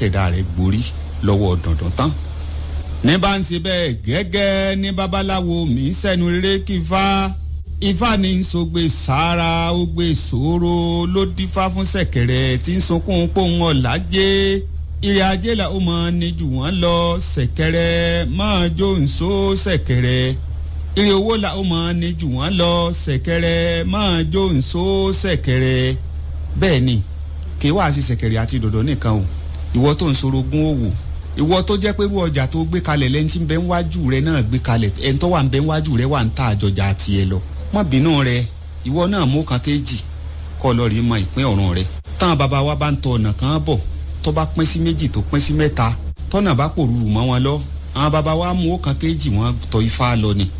tẹ̀dá rẹ̀ gborí lọ́wọ́ dandan tán. ní bá ń ṣe bẹ́ẹ̀ gẹ́gẹ́ ní babaláwo mi sẹ́nu rere kí ifá ní ń sọgbẹ́ sára ó gbé sòro ló dífá fún ṣẹ̀kẹ̀rẹ̀ tí ń sunkún pòun ọ̀làjẹ́ ìrìn ajé là ó mọ ní jù wọ́n lọ ṣẹ̀kẹ̀rẹ̀ máa jó nsó ṣẹ̀kẹ̀rẹ̀ ìrìn owó là ó mọ ní jù wọ́n lọ ṣẹ̀kẹ̀rẹ̀ máa jó nsó ṣẹ̀kẹ̀rẹ̀. bẹ́ẹ̀ ni kì í wá sí ṣẹ̀kẹ̀rẹ̀ àti dòdò nìkan o ìwọ tó ń sorogún òwò ìwọ tó jẹ́ pé irú ọjà tó gbé kalẹ̀ lẹ́ni tí ń bẹ ń wájú rẹ náà gbé kalẹ̀ ẹni tó wà ń bẹ ń wájú rẹ wà ń ta àjọjà àti ẹ lọ má bínú rẹ ìwọ náà mú kan kéjì kọ́ lọ rí mọ ìpín ọ̀run rẹ. táwọn bàbá wa bá ń tọ ọ̀nà kan bọ̀ tó bá pín sí méjì tó pín sí mẹ́ta tọ́nà bá pòrúurú mọ́ wọn lọ àwọn bàbá wa mú kan kéjì wọn tọ ifá lọ ni.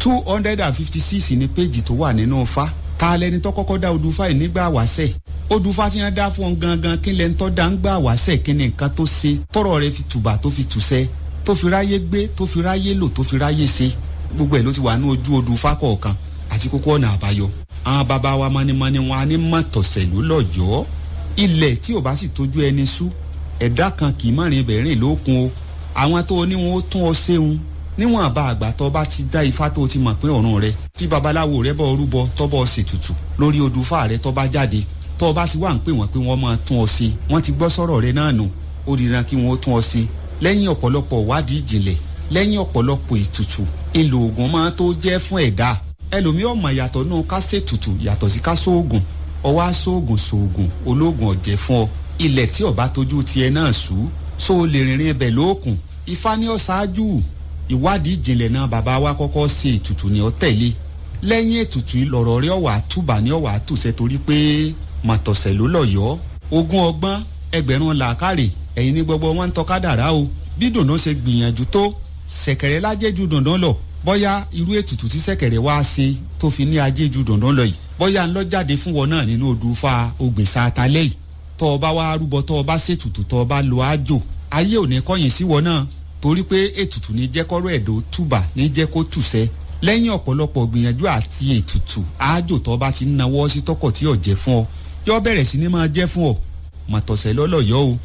256 ní péjì tó wà nínú ifá ta lẹni tó kọ́kọ́ dá odùfá yìí nígbà wáṣẹ̀ odùfá tí wọ́n dá fún ọ gangan kí lẹni tó dá ń gbà wáṣẹ̀ kí ni nǹkan tó ṣe tọrọ rẹ fi tùbà tó fi tùṣẹ tó fi ráyé gbé tó fi ráyé lò tó fi ráyé ṣe gbogbo ẹ̀ ló ti wà ní ojú odùfá kọ̀ọ̀kan àti kókó ọ̀nà àbáyọ. àwọn bàbá wa mọ́nímọ́ní wọn á ní mọ̀tọ̀sẹ̀ ló lọ́jọ́ ilẹ̀ tí ò bá sì tójú ẹni sú ẹ̀dá kan kì í mọ̀rin bẹ̀rìn lókun o àwọn tó ní wọn ó tún ọ ṣeun níwọ̀n àbá àgbà tó bá ti dá ifá tó ti mọ̀ pé ọ̀run rẹ tí babaláwo rẹ bọ́ orúbọ tọ́bọ̀ ṣètùtù lórí odùfá rẹ tó bá jáde tó bá ti wà ń pè wọ́n pé wọ́n máa tún ọ ṣe wọ́n ti gbọ́ sọ̀rọ̀ rẹ náà nù ó ríran kí wọ́n ó tún ọ ṣe lẹ́yìn ọ̀pọ̀lọpọ̀ wádìí ìjìnlẹ̀ lẹ́yìn ọ̀pọ̀lọpọ̀ ètùtù èlò ògùn máa tó jẹ́ fún ẹ̀dá ẹlòmíì ọmọ yàtọ̀ náà ká ṣètùtù yàtọ̀ sí ká sóògùn ọwọ́ aṣóògùn sóògùn olóògùn ọ̀jẹ̀ fún ọ ilẹ̀ tí ọba tójú tiẹ̀ náà sú so lè rìnrìn ẹbẹ̀ lóòkùn ifá ní ọ̀ṣáájú ìwádìí ìjìnlẹ̀ náà bàbá wa kọ́kọ́ ṣe ètùtù ní ọ tẹ̀lé lẹ́yìn ètùtù ìlọ̀rọ̀ rẹ ọ̀wà túbà ní ọ̀wà tùṣẹ́ torí pé màtọ̀sẹ̀ ló lọ̀yọ́ ogún ọgbọ́n ẹgbẹ̀rún làákàrè ẹ̀yin ní gbogbo wọn ń tọ́ka dàrá o bí dùndún ṣe gbìyànjú tó ṣẹ̀kẹ̀rẹ̀ lájẹ́ ju dùndún lọ bóyá irú ètùtù tí ṣẹ̀kẹ̀rẹ̀ wá ṣe tó fi ní ajé ju dùndún lọ yìí bóyá ń lọ jáde fún wọn náà nínú odùfá ògbèsà àtàlẹ́ yìí tọ́ ọ bá wá rúbọ tọ́ ọ bá ṣètùtù tọ́ ọ bá lo àjò ayé ò ní kọ́yìn sí wọn náà torí pé ètùtù ní jẹ́ kọ́rọ̀ ẹ̀dọ́ túbà ní jẹ́ kó tùṣẹ́ lẹ́yìn ọ̀pọ̀lọpọ̀ gbìyànjú àti ètùtù àjò tọ́ bá ti ń nawọ́ sí tọkọ̀ tí ò jẹ́ fún ọ yọ bẹ̀rẹ̀ sí ní máa jẹ́ fún ọ mọ̀tọ̀sẹ̀ lọ́lọ́yọ́ o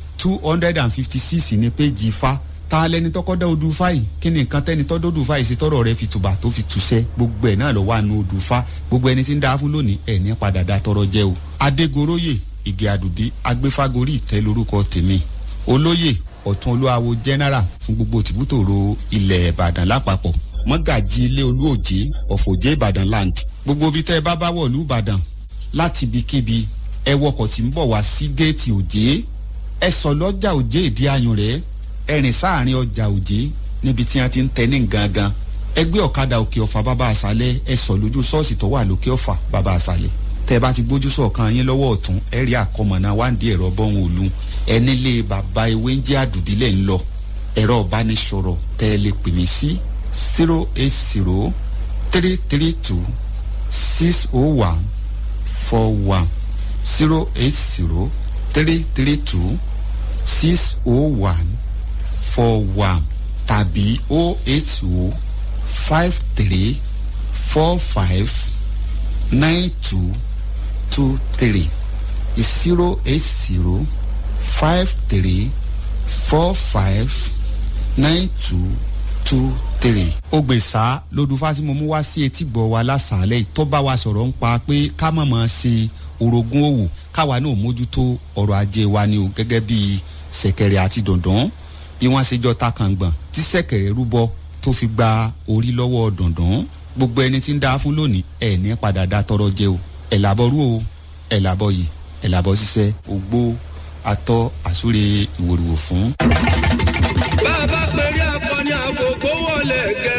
256 ní péjì ifá ta lẹni tọ́kọ́ dá odùfá yìí kí ni nǹkan tẹ́ni tọ́dọ̀ odùfá yìí ṣe tọ́rọ̀ rẹ fi tùbà tó fi tùṣẹ́ gbogbo ẹ̀ náà lọ wà nù odùfá gbogbo ẹni tí ń dá fún lónìí ẹ̀ ní padà dá tọrọ jẹ́ o. adégoróyè ìgè àdùdí agbéfágorí ìtẹ́ lórúkọ tèmi olóyè ọ̀tún olúwawo general fún gbogbo tìbútòrò ilẹ̀ ìbàdàn lápapọ̀ mọ́gàjì ilé olúòjé ọ̀fọ̀jẹ́ ìbàdàn land gbogbo ibi tẹ́ ẹ bá wọ̀ lú ìbàdàn láti ibikíbi ẹ wọkọ̀ tí ń bọ̀ wá sí géètì òjé ẹ sọ lọ́jà òjé ìdí ayùn rẹ̀ ẹ rìn sáàrin ọjà òjé níbi tí wọ́n ti ń tẹ ní gangan ẹ gbé ọ̀kadà òkè ọ̀fà bàbá àṣálẹ̀ ẹ sọ lójú ṣọ́ọ̀ṣì tó wà lókè ọ̀fà bàbá àṣálẹ̀ tẹ́ ẹ bá ti gbójú sọ̀kan yín lọ́wọ́ ọ̀tún ẹ rí àkọmọ̀nà wáǹdí ẹ̀rọ bọ́hùn òlu ẹ nílé bàbá ewé ń jẹ́ àdùdílẹ̀ ń lọ ẹ̀rọ ìbánisọ̀rọ̀ tẹ́ ẹ lè pè mí sí 080 332 601 41 080 332 601 41 tàbí 080 53 45 92 23 080 53 45 92 23. Ògbèsà lodùfá tí mo mú wá sí etí gbọ́ wa lásàálẹ̀ tó bá wa sọ̀rọ̀ ń pa pé ká má máa ṣe orogún òwò káwa náà mójútó ọrọ̀ ajé wa ni o gẹ́gẹ́ bí ṣẹ̀kẹ̀rẹ̀ àti dọ̀ndọ̀n bí wọ́n ṣe jọ ta kàngbọ̀n tí ṣẹ̀kẹ̀rẹ̀ rúbọ tó fi gba orí lọ́wọ́ dọ̀ndọ̀n gbogbo ẹni tí ń dá fún lónìí ẹ̀ ní padà dá tọrọ jẹ o ẹ̀ làbọ̀ rú o ẹ̀ làbọ̀ yìí ẹ̀ làbọ̀ ṣiṣẹ́ ògbó atọ́ àsúre ìwòrìwò fún. bàbá pẹ̀lú akọni àkókò wọlé gẹ́.